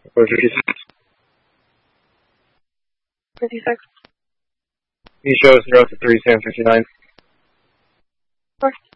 56. 56. Can you show us the route to 3 San 59? Of course.